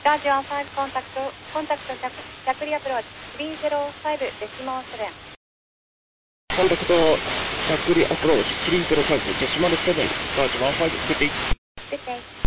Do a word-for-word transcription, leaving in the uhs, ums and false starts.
ラジオファイブコンタクト、コンタクト着離アプローチスリーゼロファイブデシモセブン。 コンタクト着離アプローチスリーゼロファイブデシモセブン。ラジオファイブ、グッデイ。 グッデイ。